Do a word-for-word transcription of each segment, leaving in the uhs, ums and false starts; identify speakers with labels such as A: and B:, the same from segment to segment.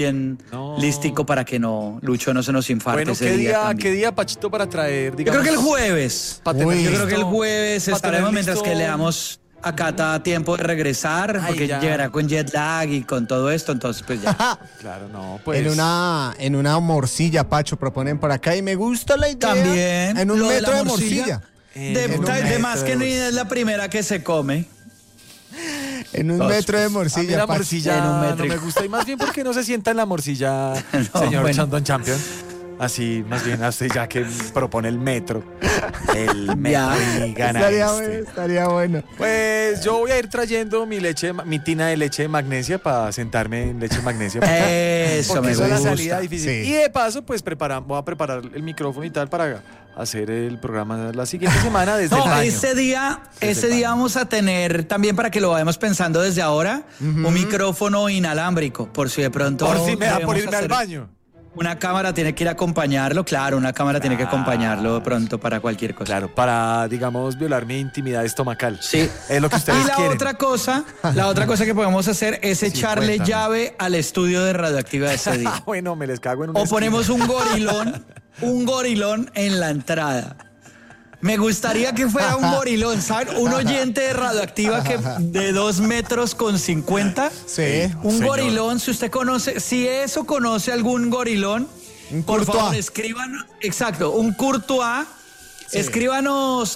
A: bien
B: No.
A: listico para que no, Lucho no se nos infarte
B: Bueno,
A: ese
B: ¿qué
A: día
B: día,
A: también.
B: ¿qué día, Pachito, para traer?
A: Yo
B: Digamos,
A: creo que el jueves.
B: pa' tener
C: Uy.
A: Yo
B: listo-
A: creo que el jueves
B: pa'
A: estaremos
B: tener
A: mientras
B: listo-
A: que le damos a Cata tiempo de regresar,
B: Ay,
A: porque
B: ya.
A: llegará con jet lag y con todo esto, entonces pues ya.
B: Claro, no, pues.
C: En una, en una morcilla, Pacho, proponen por acá y me gusta la idea.
A: También.
C: En un
A: lo
C: metro
A: la
C: de morcilla.
B: En
A: De,
B: un
A: de
B: metro
A: más
B: de
A: que no
B: morcilla.
A: es la primera que se come.
C: En un
A: Dos,
C: metro de
A: pues.
B: A mí
C: morcilla,
B: la
C: Pacho.
B: morcilla
A: En un
B: no
A: metro.
B: me gusta. Y más bien porque no se sienta en la morcilla,
A: No,
B: señor
A: bueno.
B: Chandon Champion. Así, más bien, a usted ya que propone el metro. El metro
A: Ya.
B: y gana
C: Estaría
B: este.
C: bueno, estaría bueno.
B: Pues yo voy a ir trayendo mi leche, de ma- mi tina de leche de magnesia para sentarme en leche de magnesia.
A: Eso
B: Porque
A: me
B: eso es la
A: gusta.
B: salida difícil.
C: Sí.
B: Y de paso, pues prepara, voy a preparar el micrófono y tal para hacer el programa la siguiente semana desde el
A: No,
B: baño.
A: ese día,
B: Desde
A: ese
B: el
A: día
B: baño.
A: vamos a tener también para que lo vayamos pensando desde ahora, un micrófono inalámbrico, por si de pronto.
B: Por si me da por
A: debemos
B: irme al
A: hacer-
B: baño.
A: Una cámara tiene que ir a acompañarlo, claro, una cámara tiene que acompañarlo de pronto para cualquier cosa.
B: Claro, para, digamos, violar mi intimidad estomacal.
A: Sí.
B: Es lo que ustedes
A: Y la
B: quieren.
A: otra cosa, la otra cosa que podemos hacer es echarle
B: cuéntame.
A: llave al estudio de radioactiva de ese día.
B: Ah, bueno, me les cago en una
A: O
B: esquina.
A: ponemos un gorilón, un gorilón en la entrada. Me gustaría que fuera un gorilón, ¿saben? Un oyente de radioactiva que de dos metros con cincuenta.
C: Sí.
A: Un
B: Señor.
A: gorilón, si usted conoce, si eso conoce algún gorilón,
C: Un
A: por
C: Courtois.
A: favor, escriban, exacto, un Courtois, escríbanos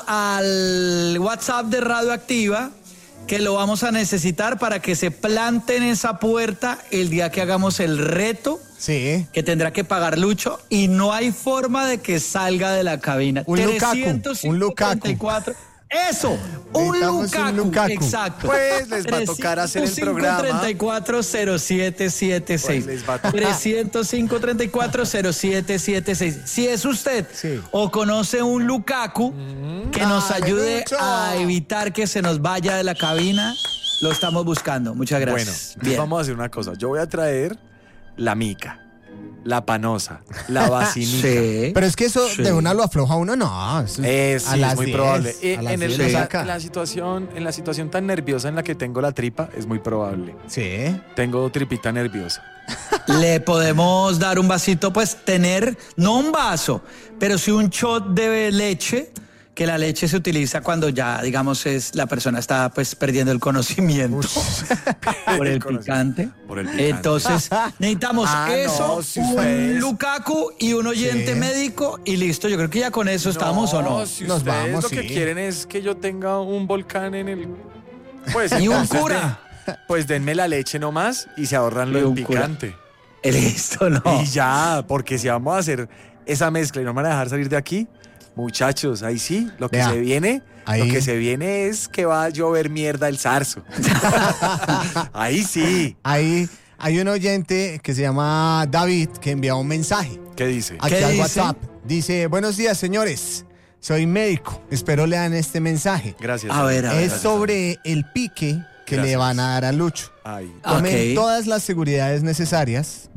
A: al WhatsApp de Radioactiva, que lo vamos a necesitar para que se plante en esa puerta el día que hagamos el reto
C: Sí.
A: que tendrá que pagar Lucho y no hay forma de que salga de la cabina.
C: Un Lukaku,
A: trescientos
C: un Lukaku.
A: treinta y cuatro. Eso, un
C: Necesitamos
A: Lukaku,
C: un Lukaku.
A: exacto.
B: Pues les va a tocar hacer el programa.
A: trescientos cinco, treinta y cuatro, cero siete siete seis.
B: Pues les va a tocar.
A: trescientos cinco, treinta y cuatro, cero siete siete seis. Si es usted
C: Sí.
A: o conoce un Lukaku que nos
C: Dale,
A: ayude
C: Lucho.
A: a evitar que se nos vaya de la cabina, lo estamos buscando. Muchas
B: Bueno,
A: gracias.
B: entonces
A: Bien.
B: vamos a hacer una cosa. Yo voy a traer la mica, la panosa, la vacinica.
A: Sí.
C: Pero es que eso
A: Sí.
C: de una lo afloja uno, no. Eso
B: Es,
C: a
B: sí,
C: las
B: es muy
C: diez,
B: probable.
C: a
B: Eh,
C: las
B: en, el-
C: diez
B: o
C: lo
B: sea,
C: saca.
B: en la situación, en la situación tan nerviosa en la que tengo la tripa, es muy probable.
C: Sí.
B: Tengo tripita nerviosa.
A: Le podemos dar un vasito, pues tener, no un vaso, pero sí un shot de leche, que la leche se utiliza cuando ya, digamos, es la persona está pues perdiendo el conocimiento por el picante.
B: Por el picante.
A: Entonces, necesitamos
B: Ah,
A: eso,
B: no, si
A: un
B: ustedes-
A: Lukaku y un oyente
C: Sí.
A: médico y listo. Yo creo que ya con eso estamos, ¿o no?
B: Si
C: Nos
B: ustedes
C: vamos,
B: lo que
C: sí.
B: quieren es que yo tenga un volcán en el... Pues,
A: Y un
B: entonces,
A: cura.
B: den- pues denme la leche nomás y se ahorran lo
A: Y
B: del
A: un cura.
B: picante.
A: Eh, Listo, ¿no?
B: Y ya, porque si vamos a hacer esa mezcla y no me van a dejar salir de aquí, muchachos, ahí sí, lo que
C: Vea,
B: se viene,
C: ahí-
B: lo que se viene es que va a llover mierda el zarzo. Ahí sí.
C: Ahí hay un oyente que se llama David que envía un mensaje
B: ¿Qué dice?
C: aquí
A: ¿Qué
C: al
A: dice?
C: WhatsApp. Dice, buenos días, señores. Soy médico. Espero lean este mensaje.
B: Gracias.
A: A ver, a ver.
C: Es sobre el pique que
B: Gracias.
C: le van a dar a Lucho.
B: Ay,
C: Tomen
A: Ok.
C: todas las seguridades necesarias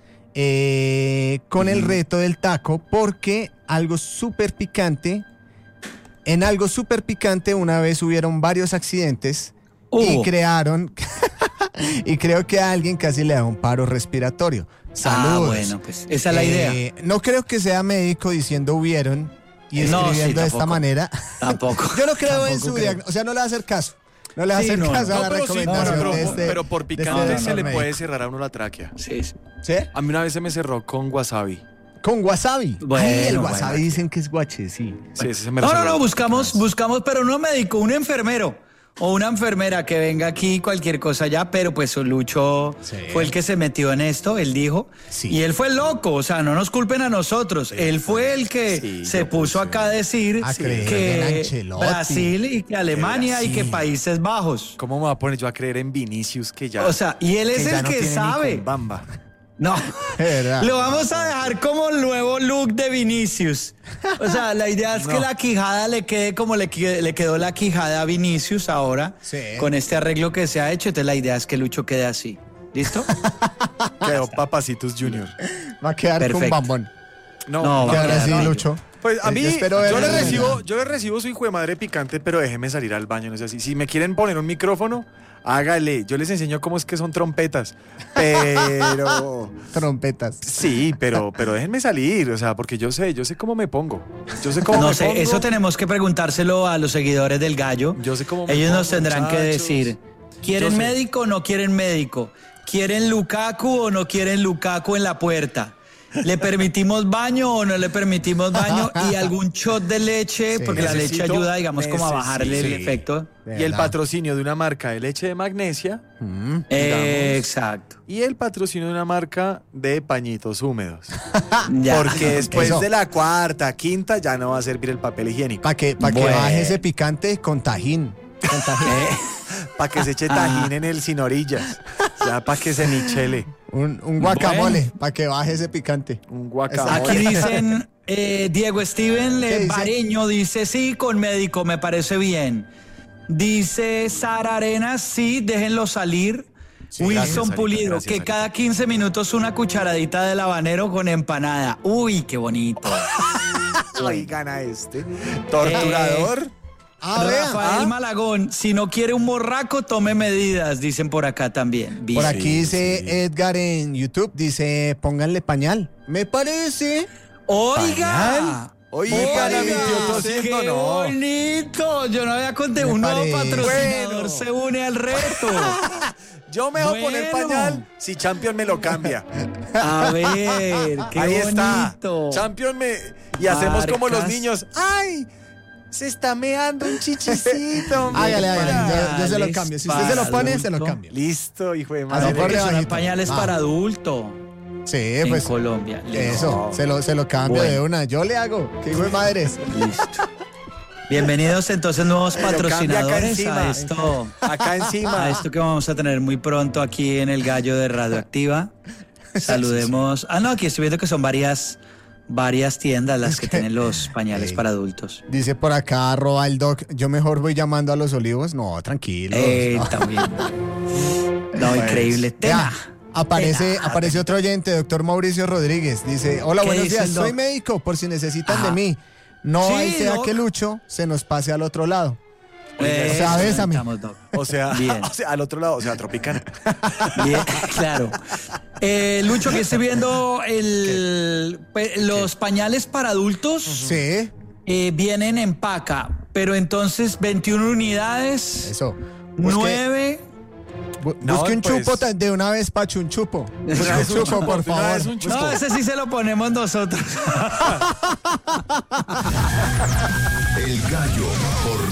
C: eh, con el reto del taco porque algo súper picante, en algo súper picante una vez hubieron varios accidentes y
A: Hubo.
C: crearon, y creo que a alguien casi le da un paro respiratorio. Saludos.
A: Ah, bueno, pues esa es la
C: Eh,
A: idea.
C: No creo que sea médico diciendo hubieron y
A: No, sí,
C: escribiendo de esta
A: tampoco.
C: manera.
A: Tampoco.
C: Yo no creo en
A: Tampoco
C: su
A: creo.
C: diagnóstico, o sea, no le va a hacer caso. No le va a
A: Sí,
C: hacer
A: no,
C: caso
A: no.
C: a
B: No,
C: la
B: pero sí,
C: recomendación
B: pero,
C: de este.
B: pero por
C: de este
B: picante se le
C: médico.
B: puede cerrar a uno la tráquea.
A: Sí, sí.
C: ¿Sí?
B: A mí una vez se me cerró con wasabi.
C: Con wasabi.
A: Bueno,
C: Ay, el
A: bueno,
C: wasabi
A: bueno.
C: dicen que es guache, sí.
B: Sí, ese se me
A: No, no,
B: cerró.
A: no, buscamos, buscamos, pero no médico, un enfermero o una enfermera que venga aquí, cualquier cosa ya, pero pues Lucho
C: Sí.
A: fue el que se metió en esto, él dijo,
C: Sí.
A: y él fue el loco, o sea, no nos culpen a nosotros, él fue el que
B: Sí,
A: se
B: yo
A: puso
B: puse.
A: acá a decir
C: A creer en
A: que
C: Ancelotti.
A: Brasil y que Alemania y que
B: Brasil.
A: Países Bajos.
B: ¿Cómo me voy a poner yo a creer en Vinicius que ya...
A: O sea, y él es
B: que ya
A: el
B: no
A: que
B: tiene ni
A: sabe.
B: con Bamba?
A: No,
C: Verdad.
A: lo vamos a dejar como el nuevo look de Vinicius. O sea, la idea es que
B: No.
A: la quijada le quede como le, que- le quedó la quijada a Vinicius ahora,
C: Sí.
A: con este arreglo que se ha hecho. Entonces la idea es que Lucho quede así. ¿Listo?
B: Quedó Papacitos Junior.
C: Va a quedar con
A: Perfecto.
C: bambón.
B: No,
A: No,
B: va
C: Que
B: a
C: ahora
B: quedar
C: sí,
B: mal.
C: Lucho.
B: Pues a
C: Eh,
B: mí,
C: yo espero
B: yo,
C: verlo
B: le
C: en
B: recibo,
C: el-
B: yo le recibo su hijo de madre picante, pero déjeme salir al baño, no sé así. Si me quieren poner un micrófono, Hágale, yo les enseño cómo es que son trompetas, pero...
C: Trompetas.
B: Sí, pero, pero déjenme salir, o sea, porque yo sé, yo sé cómo me pongo. Yo sé cómo
A: No
B: me
A: sé,
B: pongo.
A: eso tenemos que preguntárselo a los seguidores del Gallo.
B: Yo sé cómo me
A: Ellos nos
B: pongo,
A: tendrán que
B: muchachos.
A: decir, ¿quieren
B: Yo sé.
A: médico o no quieren médico? ¿Quieren Lukaku o no quieren Lukaku en la puerta? ¿Le permitimos baño o no le permitimos baño? Y algún shot de leche,
C: Sí.
A: porque la leche
B: Necesito-
A: ayuda, digamos, como a bajarle el
C: necesito-
A: efecto.
C: De
B: Y el
C: verdad.
B: patrocinio de una marca de leche de magnesia
C: Mm.
A: Eh, exacto.
B: y el patrocinio de una marca de pañitos húmedos.
A: Ya.
B: Porque después
C: Eso.
B: de la cuarta, quinta, ya no va a servir el papel higiénico.
C: Para que, pa' que
A: Bueno.
C: baje ese picante con tajín. Con tajín.
A: Eh,
B: Para que se eche tajín en el sin orillas. Ya para que se michele.
C: Un, un guacamole,
A: Bueno.
C: para que baje ese picante.
B: Un guacamole.
A: Aquí dicen, eh, Diego Steven
C: ¿Qué
A: eh,
C: dice?
A: Bareño dice, sí, con médico, me parece bien. Dice Sara Arenas, sí, déjenlo salir.
B: Sí,
A: Wilson
B: gracias, Sarita,
A: Pulido,
B: gracias,
A: que
B: Sarita.
A: cada quince minutos una cucharadita del habanero con empanada. Uy, qué bonito.
B: Oigan a este. Torturador.
C: Ah, vea.
A: Rafael
B: ah.
A: Malagón, si no quiere un morraco, tome medidas, dicen por acá también. Bien.
C: Por aquí
B: Sí,
C: dice
B: sí.
C: Edgar en YouTube, dice, pónganle pañal. Me parece.
A: Oiga.
B: Oiga,
A: Oiga,
B: mi tío tosiendo,
A: qué
B: no.
A: bonito. Yo no había contado.
C: Me
A: Un nuevo
C: parece.
A: patrocinador
B: Bueno.
A: se une al reto.
B: Yo me voy a poner
A: Bueno.
B: pañal si Champion me lo cambia.
A: A ver, qué
B: Ahí está.
A: bonito.
B: Champion me. Y hacemos como los
A: Marcas.
B: niños. ¡Ay! Se está meando un chichisito.
C: Hágale, hágale.
B: mira.
C: Yo, yo se lo
A: Pañales
C: cambio. Si usted se lo
A: para
C: pone, se lo
A: adulto.
C: cambio.
B: Listo, hijo de
C: Ah,
B: madre.
C: no, por
A: Porque son
C: debajito.
A: pañales
C: Ah.
A: para adulto
C: Sí,
A: en
C: pues.
A: Colombia. Listo.
C: Eso, se lo, se lo cambio
A: Bueno.
C: de una. Yo le hago. ¿Qué hijo de madres?
A: Listo. Bienvenidos entonces nuevos
B: Me lo cambia acá
A: patrocinadores
B: encima.
A: a esto,
B: Acá encima.
A: a esto que vamos a tener muy pronto aquí en el Gallo de Radioactiva. Saludemos. Ah, no, aquí estoy viendo que son varias, varias tiendas las que tienen los pañales
C: Ey.
A: para adultos.
C: Dice por acá, arroba el doc. Yo mejor voy llamando a los olivos. No, tranquilo.
A: Eh,
C: no.
A: también. No, increíble. Tema.
C: Vea, aparece,
A: Tema.
C: aparece otro oyente, doctor Mauricio Rodríguez. Dice, hola,
A: ¿Qué
C: buenos
A: dice
C: días,
A: el doc?
C: soy médico, por si necesitan
A: Ajá.
C: de mí. No
A: Sí,
C: hay sea
A: doc.
C: que Lucho se nos pase al otro lado.
A: Eh,
C: o sea, bésame.
A: estamos, doc.
B: O sea,
A: Bien.
B: o sea, al otro lado, o sea, Tropicana.
A: Bien, claro. Eh, Lucho, que estoy viendo el, pe- los pañales para adultos
C: Sí,
A: eh, vienen en paca, pero entonces veintiuna unidades,
C: eso. Busque,
A: nueve.
C: bu-
B: No,
C: busque un
B: pues.
C: chupo ta- de una vez, Pacho, un chupo. Busque
B: una
C: un
B: vez un
C: chupo,
B: chupo,
C: por
B: de una
C: favor.
B: vez un chupo.
A: No, ese sí se lo ponemos nosotros.
D: El Gallo